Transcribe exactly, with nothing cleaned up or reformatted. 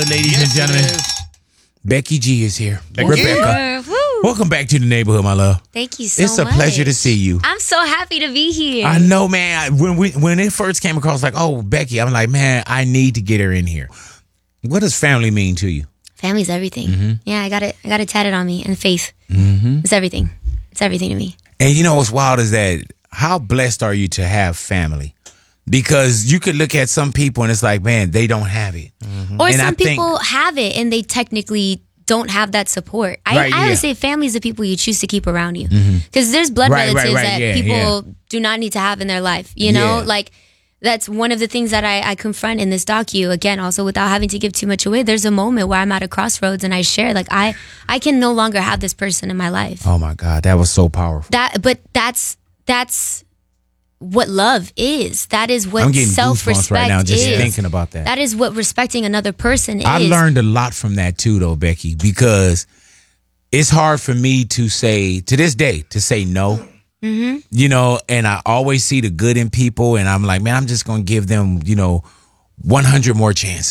ladies Yes, and gentlemen. it is. Becky G is here. Becky. Rebecca, Woo. welcome back to the neighborhood, my love. Thank you so It's a much. pleasure to see you. I'm so happy to be here. I know, man. I- When we when it first came across, like, oh, Becky, I'm like, man, I need to get her in here. What does family mean to you? Family's everything. Mm-hmm. Yeah, I got it. I got it tatted on me, and faith. Mm-hmm. It's everything. It's everything to me. And you know what's wild is that how blessed are you to have family? Because you could look at some people and it's like, man, they don't have it. Or And some I think- people have it, and they technically don't have that support. I, Right, I always yeah. say family is the people you choose to keep around you. Because there's blood Right, right, relatives right, that yeah, people do not need to have in their life. You know, Yeah. like that's one of the things that I, I confront in this docu. Again, also without having to give too much away, there's a moment where I'm at a crossroads and I share, like, I, I can no longer have this person in my life. Oh my God, that was so powerful. That, but that's that's what love is. That is what I'm getting self-respect goosebumps right now just is. thinking about that. That is what respecting another person is. I learned a lot from that too, though, Becky, because it's hard for me to say, to this day, to say no. Mm-hmm. You know, and I always see the good in people, and I'm like, man, I'm just going to give them, you know, one hundred more chances.